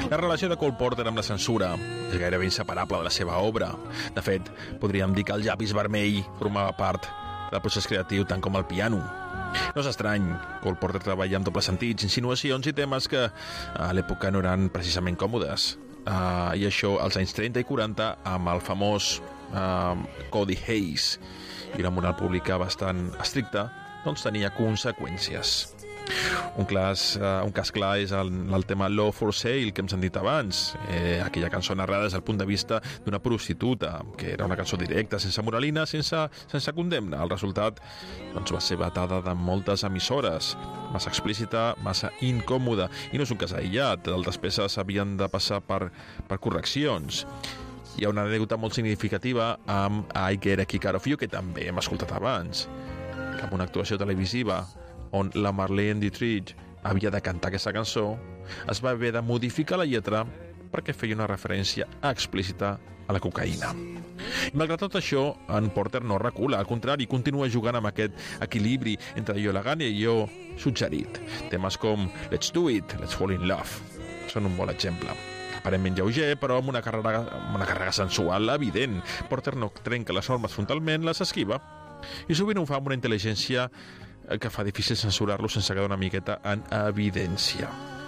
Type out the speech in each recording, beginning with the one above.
La relació de Cole Porter amb la censura és gairebé inseparable de la seva obra. De fet, podríem dir que el llapis vermell formava part del procés creatiu tant com el piano. No és estrany, Cole Porter treballa amb dobles sentits, insinuacions i temes que a l'època no eren precisament còmodes. I això als anys 30 i 40 amb el famós Cody Hayes i una moral pública bastant estricta, doncs tenia conseqüències. Un cas clar és el tema Law for Sale que hem sentit abans, aquella cançó narrada des del punt de vista d'una prostituta, que era una cançó directa, sense moralina, sense condemna. El resultat doncs, va ser vetada de moltes emissores, massa explícita, massa incòmoda, i no és un cas aïllat, les peces havien de passar per correccions. Hi ha una anècdota molt significativa amb I Get a Kick Out of You, que també hem escoltat abans, amb una actuació televisiva on la Marlene Dietrich havia de cantar aquesta cançó, es va haver de modificar la lletra perquè feia una referència explícita a la cocaïna. I malgrat tot això, en Porter no recula, al contrari, continua jugant amb aquest equilibri entre allò elegant i allò suggerit. Temes com Let's Do It, Let's Fall in Love són un bon exemple. Aparentment lleuger, però amb una càrrega sensual evident. Porter no trenca les normes frontalment, les esquiva, i sovint ho fa amb una intel·ligència que fa difícil censurar-lo sense quedar una miqueta en evidència.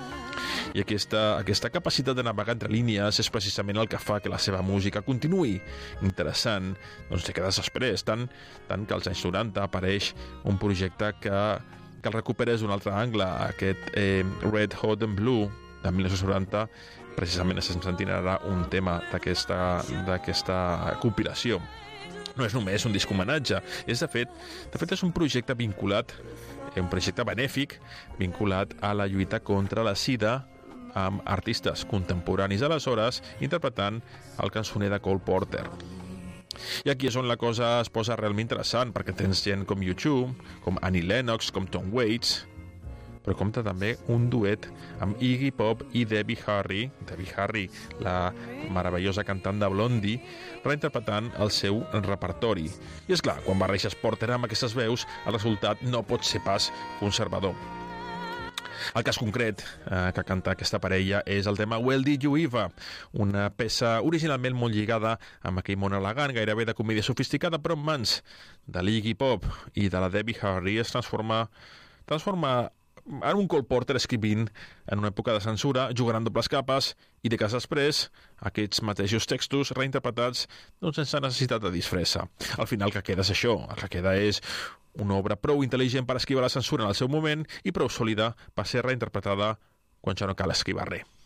I aquesta capacitat de navegar entre línies és precisament el que fa que la seva música continuï interessant, doncs dècades després, tant que als anys 90 apareix un projecte que el recupera des d'un altre angle, aquest Red Hot and Blue de 1990, precisament estem sentint ara un tema d'aquesta compilació. No és només un disc homenatge, de fet és un projecte vinculat, un projecte benèfic vinculat a la lluita contra la sida, amb artistes contemporanis aleshores interpretant el cançoner de Cole Porter. I aquí és on la cosa es posa realment interessant, perquè tens gent com U2, com Annie Lennox, com Tom Waits, però compta també un duet amb Iggy Pop i Debbie Harry, la meravellosa cantant de Blondie, reinterpretant el seu repertori. I és clar, quan barreges Porter amb aquestes veus, el resultat no pot ser pas conservador. El cas concret que canta aquesta parella és el tema Well Did You Eva, una peça originalment molt lligada amb aquell món elegant, gairebé de comèdia sofisticada, però en mans de l'Iggy Pop i de la Debbie Harry es transforma en un Cole Porter escrivint en una època de censura, jugant amb dobles capes, i dècades després, aquests mateixos textos reinterpretats sense necessitat de disfressa. Al final el que queda és això, el que queda és una obra prou intel·ligent per esquivar la censura en el seu moment i prou sòlida per ser reinterpretada quan ja no cal esquivar res.